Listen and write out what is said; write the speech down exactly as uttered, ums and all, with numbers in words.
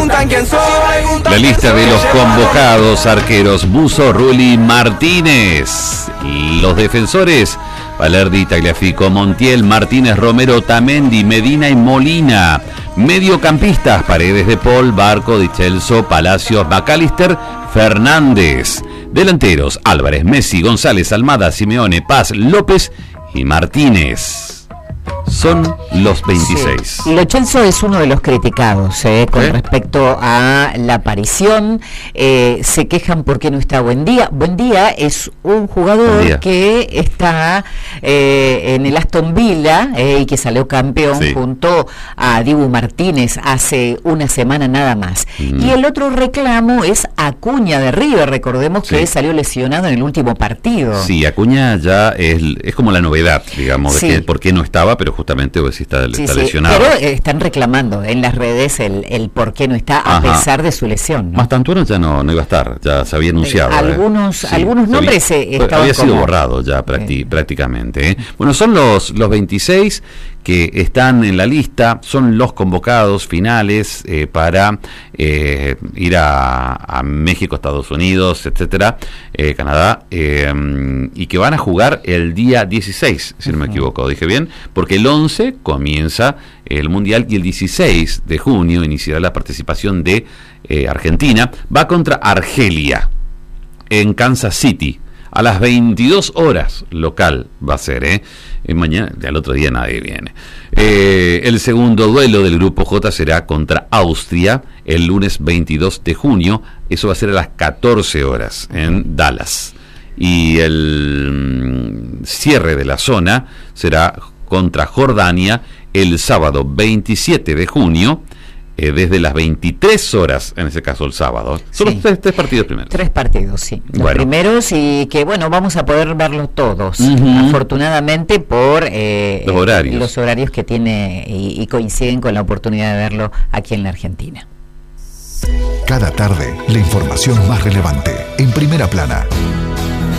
preguntan quién soy. La lista de los convocados: arqueros Buzo, Rulli, Martínez. Los defensores: Valerdi, Tagliafico, Montiel, Martínez, Romero, Tamendi, Medina y Molina. Mediocampistas: Paredes, De Paul, Barco, Di Celso, Palacios, McAllister, Fernández. Delanteros: Álvarez, Messi, González, Almada, Simeone, Paz, López y Martínez. Son los veintiséis. Sí. Lo Celso es uno de los criticados eh, con ¿Eh? respecto a la aparición. Eh, se quejan porque no está Buendía. Buendía es un jugador que está eh, en el Aston Villa eh, y que salió campeón sí. junto a Dibu Martínez hace una semana nada más. Mm. Y el otro reclamo es Acuña de River. Recordemos sí. que salió lesionado en el último partido. Sí, Acuña ya es, es como la novedad, digamos, sí. de que por qué no estaba, pero justamente pues, está, sí, está sí, lesionado. Pero eh, están reclamando en las redes el, el por qué no está, a Ajá. pesar de su lesión, ¿no? Mastantuono ya no, no iba a estar, ya se había anunciado. Eh, algunos eh. algunos sí, nombres había, eh, estaban había sido como... borrado ya prácti, eh. prácticamente. ¿eh? Bueno, son los, los veintiséis que están en la lista, son los convocados finales eh, para eh, ir a, a México, Estados Unidos, etcétera, eh, Canadá, eh, y que van a jugar el día dieciséis, si uh-huh. no me equivoco, dije bien, porque el once comienza el Mundial y el dieciséis de junio iniciará la participación de eh, Argentina. Va contra Argelia en Kansas City. A las veintidós horas local va a ser, ¿eh? Mañana, al otro día nadie viene. Eh, el segundo duelo del Grupo J será contra Austria el lunes veintidós de junio. Eso va a ser a las catorce horas en Dallas. Y el mm, cierre de la zona será contra Jordania el sábado veintisiete de junio. Eh, desde las veintitrés horas, en ese caso el sábado. Son sí. los tres, tres partidos primeros. Tres partidos, sí. Los bueno. primeros y que, bueno, vamos a poder verlos todos, uh-huh. afortunadamente por eh, los, horarios. los horarios que tiene y, y coinciden con la oportunidad de verlo aquí en la Argentina. Cada tarde, la información más relevante, en Primera Plana.